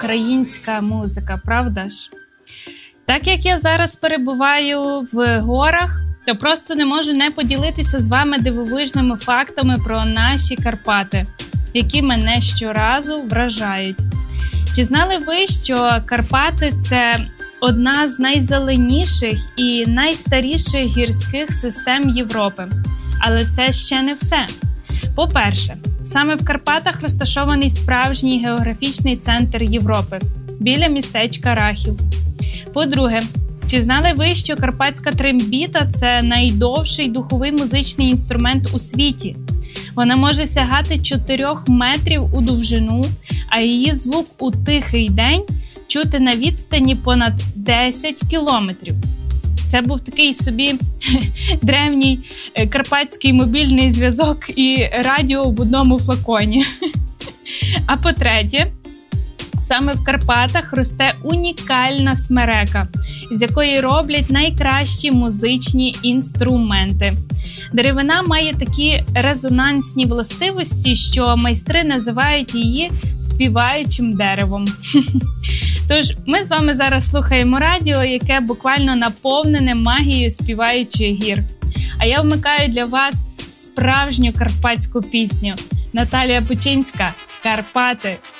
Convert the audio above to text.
українська музика, правда ж? Так як я зараз перебуваю в горах, то просто не можу не поділитися з вами дивовижними фактами про наші Карпати, які мене щоразу вражають. Чи знали ви, що Карпати – це одна з найзеленіших і найстаріших гірських систем Європи? Але це ще не все. По-перше, саме в Карпатах розташований справжній географічний центр Європи – біля містечка Рахів. По-друге, чи знали ви, що карпатська трембіта – це найдовший духовий музичний інструмент у світі? Вона може сягати 4 метрів у довжину, а її звук у тихий день чути на відстані понад 10 кілометрів. Це був такий собі древній карпатський мобільний зв'язок і радіо в одному флаконі. А по-третє, саме в Карпатах росте унікальна смерека, з якої роблять найкращі музичні інструменти. Деревина має такі резонансні властивості, що майстри називають її співаючим деревом. Тож, ми з вами зараз слухаємо радіо, яке буквально наповнене магією співаючих гір. А я вмикаю для вас справжню карпатську пісню. Наталія Печинська «Карпати».